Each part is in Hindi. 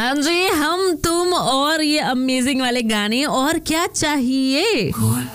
हाँ जी, हम तुम और ये अमेजिंग वाले गाने और क्या चाहिए।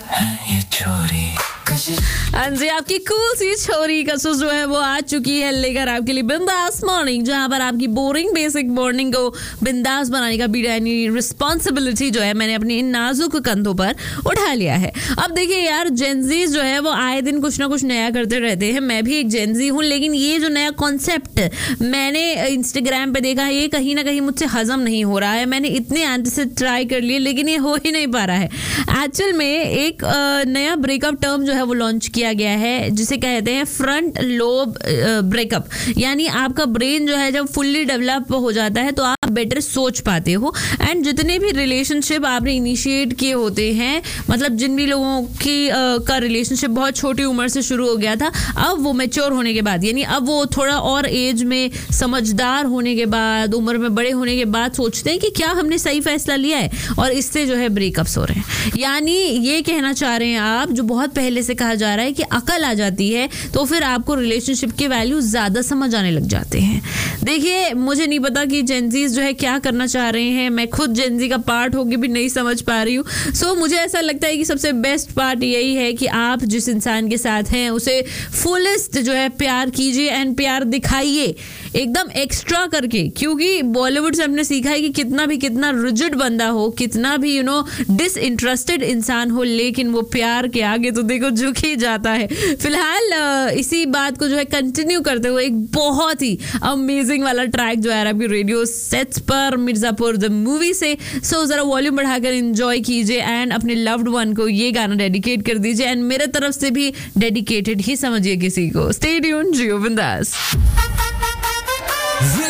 हाँ जी, आपकी कूल सी छोरी कसुस जो है वो आ चुकी है लेकर आपके लिए बिंदास मॉर्निंग, जहां पर आपकी बोरिंग बेसिक मॉर्निंग को बिंदास बनाने का बीड़ा यानी रिस्पॉन्सिबिलिटी जो है मैंने अपनी इन नाजुक कंधों पर उठा लिया है। अब देखिए यार, जेनजीज जो है वो आए दिन कुछ ना कुछ नया करते रहते हैं। मैं भी एक जेनजी हूँ, लेकिन ये जो नया कॉन्सेप्ट मैंने इंस्टाग्राम पे देखा है ये कहीं ना कहीं मुझसे हजम नहीं हो रहा है। मैंने इतने आंटी से ट्राई कर लिए लेकिन ये हो ही नहीं पा रहा है। एक्चुअल में एक नया ब्रेकअप टर्म जो है वो लॉन्च किया गया है जिसे कहते हैं फ्रंट लोब ब्रेकअप। यानी आपका ब्रेन जो है जब फुल्ली डेवलप हो जाता है तो आप बेटर सोच पाते हो। एंड जितने भी रिलेशनशिप आपने इनिशिएट किए होते हैं, मतलब जिन भी लोगों की का रिलेशनशिप बहुत छोटी उम्र से शुरू हो गया था, अब वो मैच्योर होने के बाद यानी अब वो थोड़ा और एज में समझदार होने के बाद, उम्र में बड़े होने के बाद सोचते हैं कि क्या हमने सही फैसला लिया है, और इससे जो है ब्रेकअप्स हो रहे हैं। यानी ये कहना चाह रहे हैं आप, जो बहुत पहले से कहा जा रहा है कि अकल आ जाती है तो फिर आपको रिलेशनशिप के वैल्यू ज्यादा समझ आने लग जाते हैं। देखिए, मुझे नहीं पता कि जेनजीज जो है क्या करना चाह रहे हैं। मैं खुद जेनजी का पार्ट होके भी नहीं समझ पा रही हूँ। सो मुझे ऐसा लगता है कि सबसे बेस्ट पार्ट यही है कि आप जिस इंसान के साथ हैं उसे फुलेस्ट जो है प्यार कीजिए एंड प्यार दिखाइए एकदम एक्स्ट्रा करके। क्योंकि बॉलीवुड से हमने सीखा है कि कितना रिजिड बंदा हो, कितना भी डिसइंटरेस्टेड इंसान हो, लेकिन वो प्यार के आगे तो देखो झुक ही जाता है। फिलहाल इसी बात को जो है कंटिन्यू करते हुए एक बहुत ही अमेजिंग वाला ट्रैक जो है आपकी रेडियो सेट्स पर मिर्जापुर द मूवी से। सो जरा वॉल्यूम बढ़ाकर एंजॉय कीजिए एंड अपने लव्ड वन को ये गाना डेडिकेट कर दीजिए। एंड मेरे तरफ से भी डेडिकेटेड ही समझिए किसी को। स्टे ट्यून्ड, जियो बिंदास।